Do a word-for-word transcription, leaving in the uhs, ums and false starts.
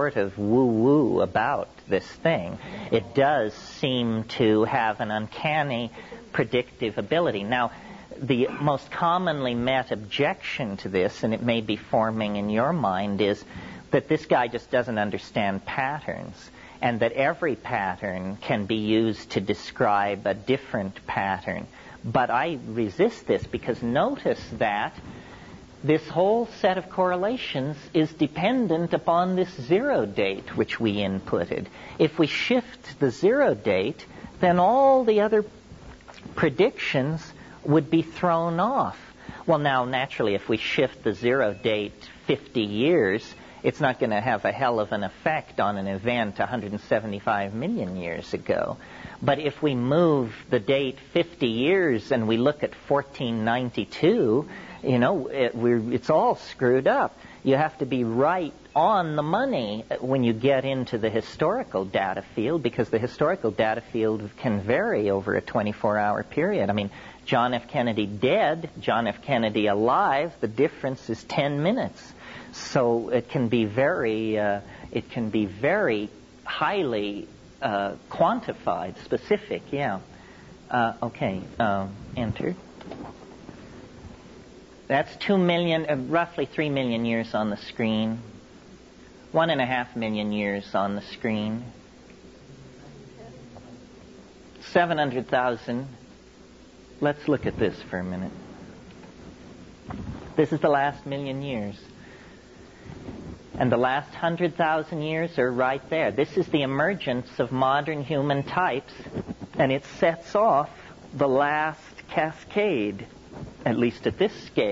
sort of woo-woo about this thing. It does seem to have an uncanny predictive ability. Now, the most commonly met objection to this, and it may be forming in your mind, is that this guy just doesn't understand patterns, and that every pattern can be used to describe a different pattern. But I resist this, because notice that this whole set of correlations is dependent upon this zero date which we inputted. If we shift the zero date, then all the other predictions would be thrown off. Well, now, naturally, if we shift the zero date fifty years, it's not going to have a hell of an effect on an event one hundred seventy-five million years ago. But if we move the date fifty years and we look at fourteen ninety-two, you know, it, we're, it's all screwed up. You have to be right on the money when you get into the historical data field, because the historical data field can vary over a twenty-four hour period. I mean, John F. Kennedy dead, John F. Kennedy alive, the difference is ten minutes. So it can be very, uh, it can be very highly uh, quantified, specific, yeah. Uh, okay, uh, enter. That's two million, uh, roughly three million years on the screen. One and a half million years on the screen. Seven hundred thousand. Let's look at this for a minute. This is the last million years. And the last hundred thousand years are right there. This is the emergence of modern human types, and it sets off the last cascade, at least at this scale.